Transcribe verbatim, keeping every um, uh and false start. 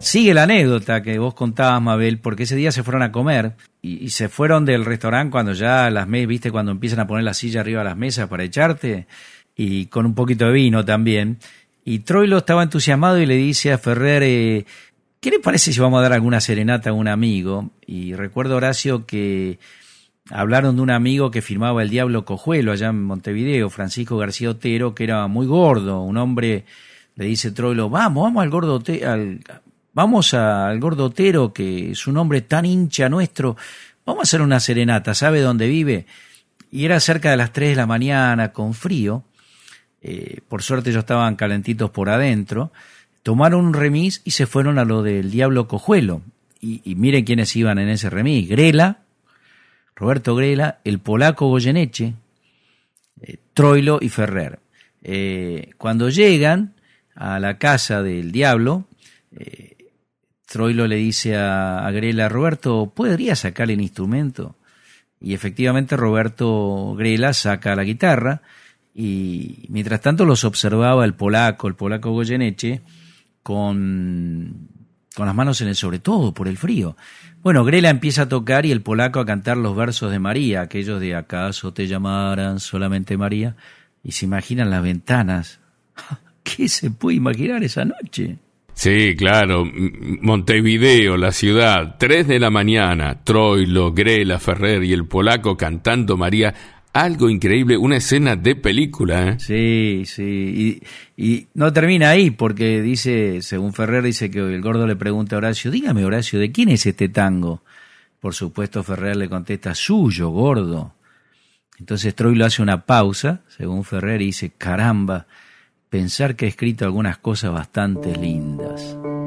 sigue la anécdota que vos contabas, Mabel, porque ese día se fueron a comer y, y se fueron del restaurante cuando ya las mesas, viste, cuando empiezan a poner la silla arriba de las mesas para echarte, y con un poquito de vino también. Y Troilo estaba entusiasmado y le dice a Ferrer, eh, ¿qué le parece si vamos a dar alguna serenata a un amigo? Y recuerdo, Horacio, que hablaron de un amigo que firmaba El Diablo Cojuelo allá en Montevideo, Francisco García Otero, que era muy gordo, un hombre. Le dice Troilo, vamos, vamos al gordo Otero, al, vamos a, al gordo Otero, que es un hombre tan hincha nuestro, vamos a hacer una serenata, ¿sabe dónde vive? Y era cerca de las tres de la mañana, con frío, eh, por suerte ellos estaban calentitos por adentro, tomaron un remis y se fueron a lo del Diablo Cojuelo. Y, y miren quiénes iban en ese remis: Grela, Roberto Grela, el polaco Goyeneche, eh, Troilo y Ferrer. Eh, cuando llegan a la casa del Diablo, eh, Troilo le dice a, a Grela, Roberto, ¿podría sacarle el instrumento? Y efectivamente Roberto Grela saca la guitarra, y mientras tanto los observaba el polaco, el polaco Goyeneche, con, con las manos en el sobre todo por el frío. Bueno, Grela empieza a tocar y el polaco a cantar los versos de María, aquellos de ¿acaso te llamaran solamente María? Y se imaginan las ventanas. ¿Qué se puede imaginar esa noche? Sí, claro, Montevideo, la ciudad, tres de la mañana, Troilo, Grela, Ferrer y el polaco cantando María, algo increíble, una escena de película, ¿eh? Sí, sí, y, y no termina ahí, porque dice, según Ferrer, dice que el gordo le pregunta a Horacio, dígame, Horacio, ¿de quién es este tango? Por supuesto, Ferrer le contesta, suyo, gordo. Entonces Troilo hace una pausa, según Ferrer, y dice, caramba, pensar que ha escrito algunas cosas bastante lindas.